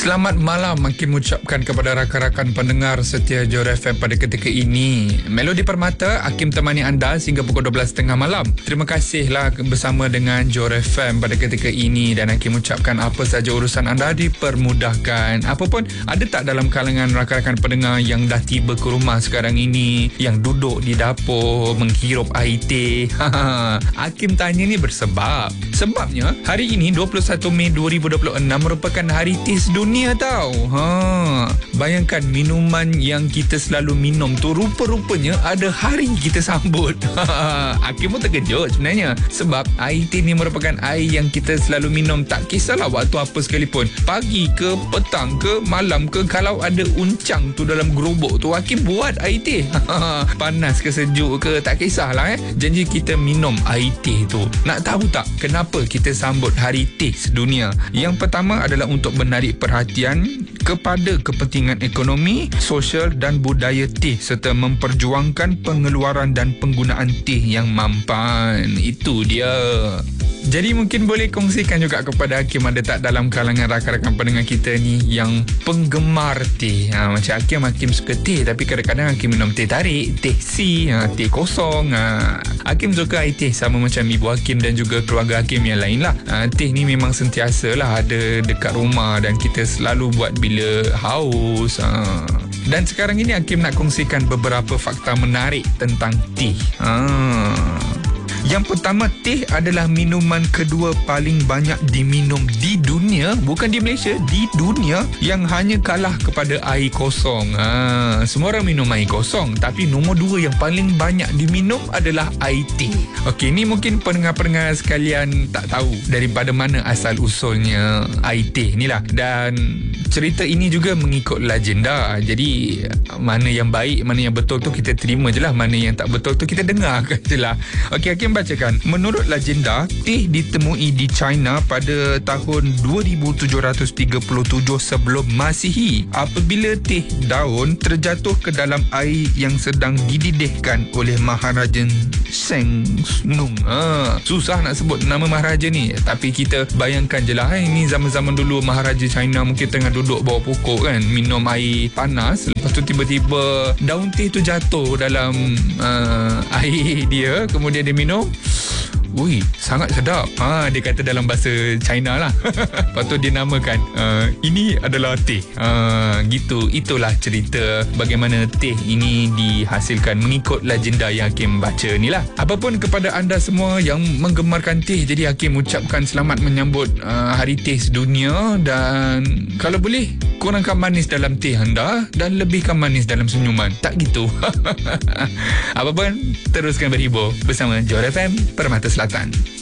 Selamat malam Hakim ucapkan kepada rakan-rakan pendengar setia Johor FM pada ketika ini. Melodi Permata, Hakim temani anda sehingga pukul 12.30 malam. Terima kasihlah bersama dengan Johor FM pada ketika ini dan Hakim ucapkan apa saja urusan anda dipermudahkan. Apapun, ada tak dalam kalangan rakan-rakan pendengar yang dah tiba ke rumah sekarang ini, yang duduk di dapur menghirup air teh? Hakim tanya ni bersebab. Sebabnya, hari ini 21 Mei 2026 merupakan hari teh dunia tau. Bayangkan minuman yang kita selalu minum tu rupa-rupanya ada hari kita sambut. Hakim pun terkejut sebenarnya. Sebab air teh ni merupakan air yang kita selalu minum, tak kisahlah waktu apa sekalipun. Pagi ke, petang ke, malam ke, kalau ada uncang tu dalam gerobok tu, Hakim buat air teh. Panas ke sejuk ke, tak kisahlah janji kita minum air teh tu. Nak tahu tak kenapa kita sambut hari teh sedunia? Yang pertama adalah untuk menarik perhatian kepada kepentingan ekonomi, sosial dan budaya teh serta memperjuangkan pengeluaran dan penggunaan teh yang mampan. Itu dia. Jadi mungkin boleh kongsikan juga kepada Hakim, ada tak dalam kalangan rakan-rakan pendengar kita ni yang penggemar teh. Macam Hakim suka teh, tapi kadang-kadang Hakim minum teh tarik, teh si, teh kosong. Hakim suka air teh sama macam ibu Hakim dan juga keluarga Hakim yang lain lah. Teh ni memang sentiasa lah ada dekat rumah dan kita selalu buat bila haus. Dan sekarang ini Hakim nak kongsikan beberapa fakta menarik tentang teh. Yang pertama, teh adalah minuman kedua paling banyak diminum di dunia, bukan di Malaysia, di dunia, yang hanya kalah kepada air kosong. Semua orang minum air kosong, tapi nombor dua yang paling banyak diminum adalah air teh. Okey, ni mungkin pendengar-pendengar sekalian tak tahu daripada mana asal usulnya air teh ni lah. Dan cerita ini juga mengikut legenda. Jadi mana yang baik, mana yang betul tu kita terima je lah, mana yang tak betul tu kita dengar je lah. Okey, Hakim bacakan. Menurut legenda, teh ditemui di China pada tahun 2737 sebelum Masihi apabila teh daun terjatuh ke dalam air yang sedang dididihkan oleh Maharaja Sheng Nung. Susah nak sebut nama Maharaja ni, tapi kita bayangkan je lah, ini zaman-zaman dulu Maharaja China mungkin tengah duduk bawah pokok kan, minum air panas, lepas tu tiba-tiba daun teh tu jatuh dalam air dia, kemudian dia minum. Ui, sangat sedap. Dia kata dalam bahasa China lah. Lepas tu dia namakan ini adalah teh. Gitu. Itulah cerita bagaimana teh ini dihasilkan mengikut legenda yang Hakim baca ni lah. Apapun kepada anda semua yang menggemarkan teh, jadi Hakim ucapkan selamat menyambut hari teh sedunia. Dan kalau boleh, kurangkan manis dalam teh anda dan lebihkan manis dalam senyuman. Tak gitu. Apapun, teruskan berhibur bersama Johor FM Permata Selatan.